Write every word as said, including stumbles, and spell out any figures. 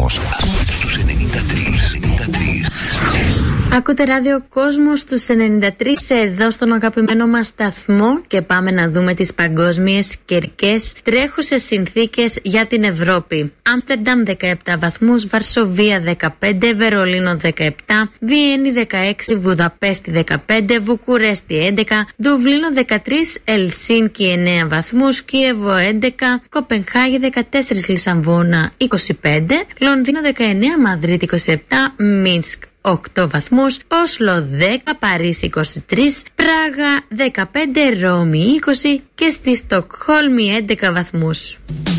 Κόσμος στους ενενήντα τρία. Ακούτε ράδιο Κόσμος στους ενενήντα τρία εδώ στον αγαπημένο μας σταθμό και πάμε να δούμε τις παγκόσμιες καιρικές τρέχουσες συνθήκες για την Ευρώπη. Άμστερνταμ δεκαεπτά βαθμούς, Βαρσοβία δεκαπέντε, Βερολίνο δεκαεπτά, Βιέννη δεκαέξι, Βουδαπέστη δεκαπέντε, Βουκουρέστη έντεκα, Δουβλίνο δεκατρία, Ελσίνκι εννέα βαθμούς, Κίεβο έντεκα, Κοπενχάγη δεκατέσσερα, Λισαβόνα είκοσι πέντε, Λονδίνο δεκαεννέα, Μαδρίτη είκοσι επτά, Μίνσκ οκτώ βαθμούς, Όσλο δέκα, Παρίσι είκοσι τρία, Πράγα δεκαπέντε, Ρώμη είκοσι και στη Στοκχόλμη έντεκα βαθμούς.